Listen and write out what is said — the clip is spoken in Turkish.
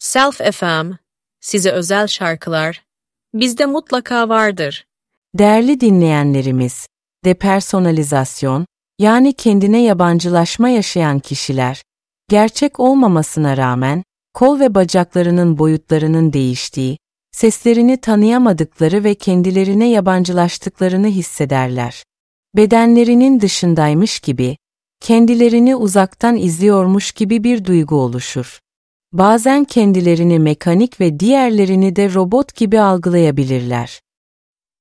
Self FM, size özel şarkılar, bizde mutlaka vardır. Değerli dinleyenlerimiz, depersonalizasyon, yani kendine yabancılaşma yaşayan kişiler, gerçek olmamasına rağmen, kol ve bacaklarının boyutlarının değiştiği, seslerini tanıyamadıkları ve kendilerine yabancılaştıklarını hissederler. Bedenlerinin dışındaymış gibi, kendilerini uzaktan izliyormuş gibi bir duygu oluşur. Bazen kendilerini mekanik ve diğerlerini de robot gibi algılayabilirler.